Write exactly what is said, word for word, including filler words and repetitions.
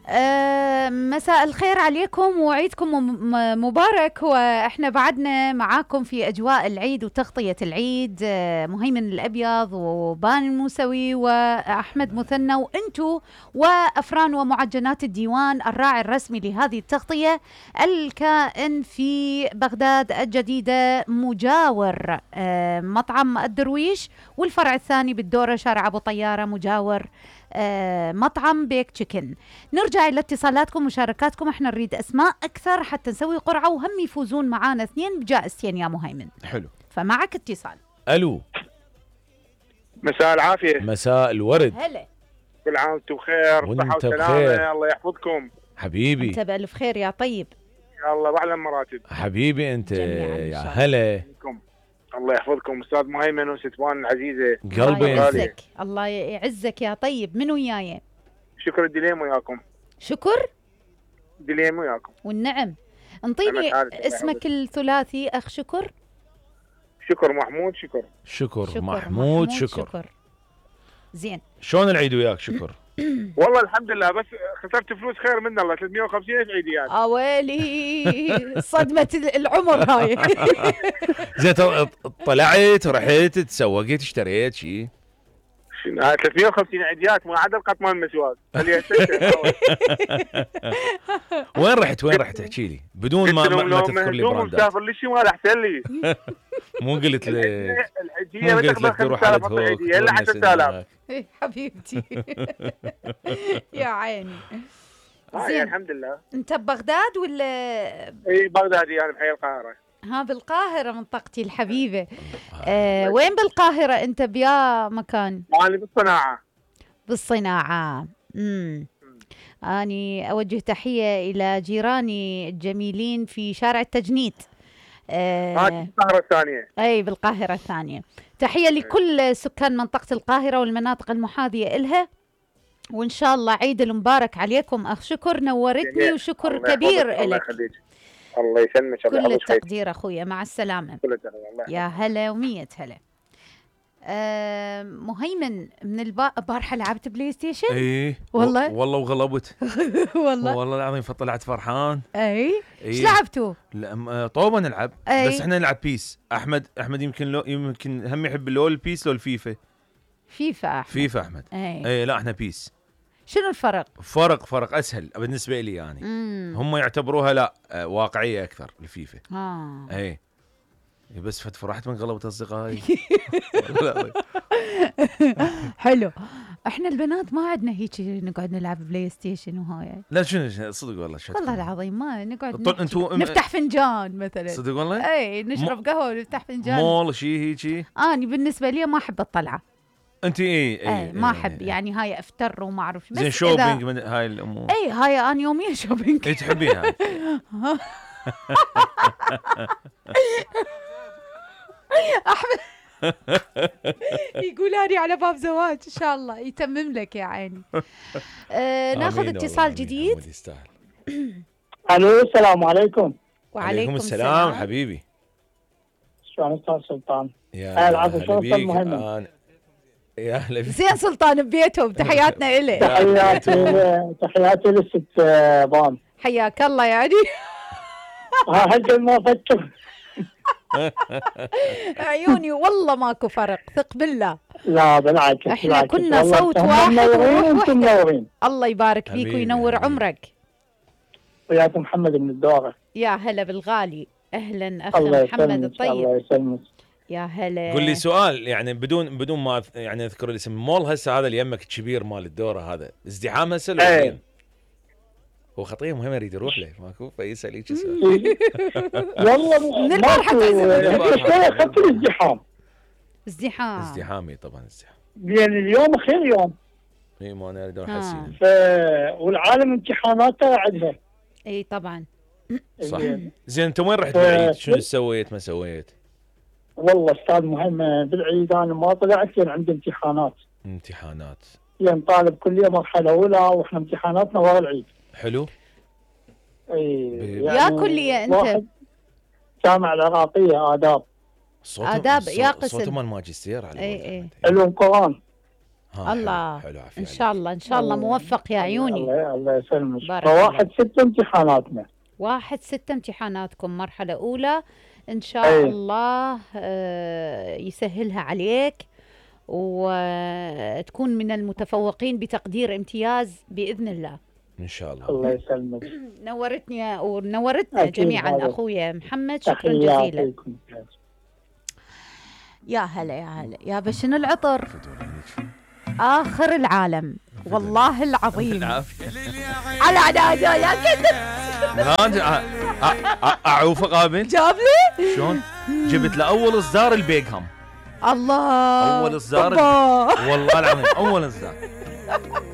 آه مساء الخير عليكم وعيدكم مبارك. واحنا بعدنا معاكم في اجواء العيد وتغطية العيد. آه مهيمن الابيض وبان الموسوي واحمد مثنى وانتو وافران ومعجنات الديوان الراعي الرسمي لهذه التغطية، الكائن في بغداد الجديدة مجاور آه مطعم الدرويش، والفرع الثاني بالدورة شارع ابو طيارة مجاور آه مطعم بيك تشيكن. نرجع إلى اتصالاتكم ومشاركاتكم، احنا نريد أسماء أكثر حتى نسوي قرعة وهم يفوزون معانا اثنين بجائزتين يا مهيمن. حلو، فمعك اتصال. ألو، مساء العافية. مساء الورد. هلا، كل عام وانتم بخير، وانت صحة بخير. وسلامة، الله يحفظكم حبيبي. انت بألف خير يا طيب. يا الله بعلى المراتب حبيبي انت يا شاء هلا. الله يحفظكم استاذ مهيمن وستوان العزيزة. الله قلبي يعزك، الله يعزك يا طيب. من وياي؟ شكر الدليم وياكم. شكر دليم وياكم والنعم. انطيني اسمك الثلاثي اخ شكر. شكر محمود. شكر شكر, شكر محمود, محمود شكر. شكر زين. شلون العيد وياك شكر؟ والله الحمد لله، بس خسرت فلوس خير من الله، ثلاثمية وخمسين ألف عيديات. اويلي صدمة العمر هاي. زين طلعت رحت تسوقت اشتريت شيء؟ هاي ثلاثمية وخمسين عيديات ما عدا القطمان المسواق. وين رحت وين رحت احكي لي بدون ما ما تذكر لي براندات. مسافر لي شيء ما راح احسن لي. مو قلت لي الحجيه مو قلت لك تروح على هوك الا عشرة آلاف. حبيبتي يا عيني. زين الحمد لله. انت ببغداد ولا؟ اي بغدادي، انا بحي القاهره. ها بالقاهره منطقتي الحبيبه. آه وين بالقاهره انت بيا مكان؟ انا بالصناعه. بالصناعه. امم اني اوجه تحيه الى جيراني الجميلين في شارع التجنيد. آه القاهره الثانيه. اي بالقاهره الثانيه. تحيه لكل سكان منطقه القاهره والمناطق المحاذيه إلها، وإن شاء الله عيد المبارك عليكم أخ شكر. نورتني وشكر الله كبير الله لك. يخليك. الله يسلمك. كل التقدير أخويا، مع السلامة. كل التقدير. يا هلا ومية هلا. آه مهيمن من البارحة لعبت بلاي ستيشن؟ ايه والله والله وغلبت. والله والله العظيم فطلعت فرحان. اي ايش لعبتوا؟ لا طوبة نلعب. أي. بس احنا نلعب بيس. احمد احمد يمكن لو يمكن هم يحب لو البيس لو الفيفا. فيفا أحمد. فيفا احمد. اي, أي لا احنا بيس. شنو الفرق؟ فرق فرق اسهل بالنسبه لي يعني. مم. هم يعتبروها لا واقعيه اكثر الفيفا. اه اي بس فت فرحت من غلبة اصدقائي. حلو. احنا البنات ما عندنا هيك نقعد نلعب بلاي ستيشن وهاي. لا شنو صدق والله شو والله العظيم ما نقعد انتو نفتح فنجان مثلا. صدق والله. اي نشرب قهوه ونفتح فنجان. مول شيء هيجي. اني بالنسبه لي ما احب الطلعه. انت اي اي, أي ما احب ايه يعني هاي افتر وما اعرف. زين شوبينج من هاي الامور. اي هاي انا يوميا شوبينج. اي تحبيها. احمد يقول اني على باب زواج ان شاء الله يتمم لك يا عيني. آه ناخذ اتصال جديد. الو السلام عليكم. وعليكم السلام حبيبي. شلون استاذ سلطان؟ يا العفو. شلون استاذ مهيمن؟ يا اهلا بك. زين سلطان ببيتهم، تحياتنا إليه. تحياتي تحياتي للست بام. حياك الله يعني. ها هل ما فكر. عيوني والله ماكو فرق، ثق بالله. لا بالعكس، احنا كنا صوت واحد وروح واحدة. الله يبارك فيك وينور عمرك. وياكم محمد من الدوره. يا هلا بالغالي، اهلا اخ محمد الطيب. الله يسلمك. يا هلا. قل لي سؤال يعني بدون بدون ما يعني اذكر الاسم. مول هسه هذا اللي يمك كبير مال الدوره هذا ازدحام هسه لو ايه. هو خطيه مهم يريد يروح له ماكو فيسال هيك سؤال. والله من البارحه خط الازدحام. ازدحام ازدحامي طبعا ازدحام. يعني اليوم خير يوم. اي ما انا اريد اروح اسير. ف... والعالم امتحاناته عندها. اي طبعا. صح. زين انت وين رحت بالعيد؟ شنو سويت ما سويت؟ والله استاذ مهم بالعيد انا ما طلعت لان عندي امتحانات. امتحانات. يعني طالب كليه مرحله اولى واحنا امتحاناتنا ورا العيد. حلو. اي يعني يا كليه انت؟ جامعه العراقيه آداب. آداب يا قسم. صوته مال ماجستير على. اي اي. علوم قرآن. الله حلو عافية ان شاء الله ان شاء الله موفق يا عيوني. الله الله يسلمك. بارك فواحد ستة امتحاناتنا. واحد ستة امتحاناتكم مرحلة أولى إن شاء أي. الله آه، يسهلها عليك وتكون من المتفوقين بتقدير امتياز بإذن الله. ان شاء الله. الله يسلمك. نورتني ونورتنا أكيد جميعا هذا. أخويا محمد، شكرا تحياتي جزيلا. لكم. يا هلا يا هلا يا بشن العطر آخر العالم والله العظيم على عناده يا كذب. اعوفه قابل جاب لي شلون جبت له اول اصدار البيغهام. الله اول اصدار الله. والله العظيم اول اصدار